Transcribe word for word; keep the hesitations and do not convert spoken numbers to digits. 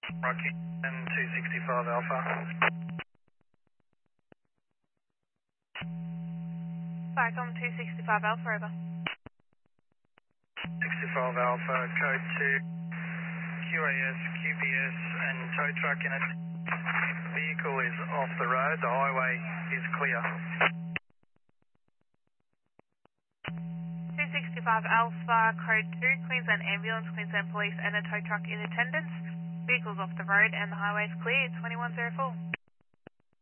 Rocky and two sixty-five Alpha. Vicom two sixty-five Alpha, over. sixty-five Alpha, code two, Q A S, Q B S and tow truck in it. Vehicle is off the road, the highway is clear. two sixty-five Alpha, code two, Queensland Ambulance, Queensland Police and a tow truck in attendance. Vehicles off the road and the highway is clear, twenty-one oh four.